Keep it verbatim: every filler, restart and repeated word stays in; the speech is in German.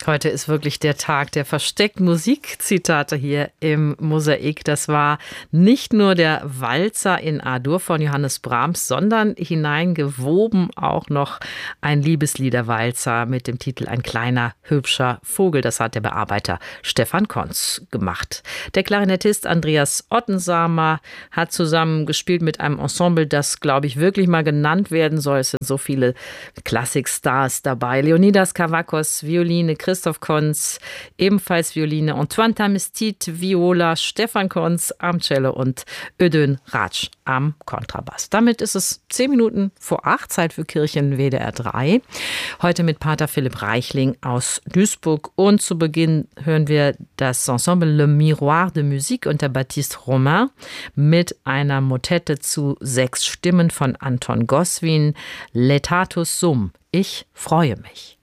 Heute ist wirklich der Tag der versteckten Musikzitate hier im Mosaik. Das war nicht nur der Walzer in A-Dur von Johannes Brahms, sondern hineingewoben auch noch ein Liebesliederwalzer mit dem Titel Ein kleiner, hübscher Vogel. Das hat der Bearbeiter Stefan Konz gemacht. Der Klarinettist Andreas Ottensamer hat zusammen gespielt mit einem Ensemble, das, glaube ich, wirklich mal genannt werden soll. Es sind so viele Klassikstars dabei. Leonidas Kavakos, Violine, Christoph Konz, ebenfalls Violine, Antoine Tamestit, Viola, Stefan Konz am Cello und Ödön Ratsch am Kontrabass. Damit ist es zehn Minuten vor acht, Zeit für Kirchen W D R drei. Heute mit Pater Philipp Reichling aus Duisburg. Und zu Beginn hören wir das Ensemble Le Miroir de Musique unter Baptiste Romain mit einer Motette zu sechs Stimmen von Anton Goswin, Letatus Sum. Ich freue mich.